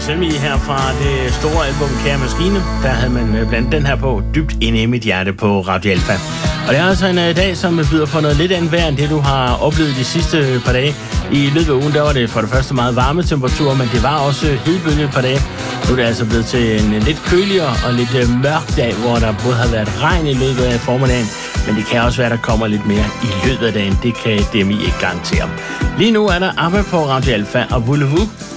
Selmi her fra det store album Kære Maskine. Der havde man blandt den her på dybt inde i mit hjerte på Radio Alfa. Og det er altså en dag, som byder på noget lidt andet vejr end det, du har oplevet de sidste par dage. I løbet af ugen, der var det for det første meget varme temperaturer, men det var også hedebølge et par dage. Nu er det altså blevet til en lidt køligere og lidt mørk dag, hvor der både har været regn i løbet af formiddagen, men det kan også være, der kommer lidt mere i løbet af dagen. Det kan DMI ikke garantere. Lige nu er der ABBA på Radio Alfa og Voulez-Vous.